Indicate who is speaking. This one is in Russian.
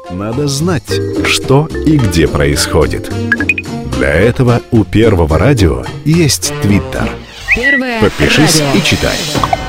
Speaker 1: Надо знать, что и где происходит. Для этого у Первого радио есть Твиттер.
Speaker 2: Первое
Speaker 1: Подпишись
Speaker 2: радио.
Speaker 1: и читай.